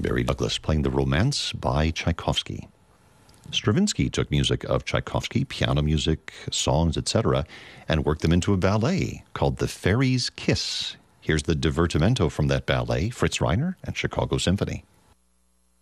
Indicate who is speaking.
Speaker 1: Barry Douglas playing the Romance by Tchaikovsky. Stravinsky took music of Tchaikovsky, piano music, songs, etc., and worked them into a ballet called The Fairy's Kiss. Here's the divertimento from that ballet, Fritz Reiner and Chicago Symphony.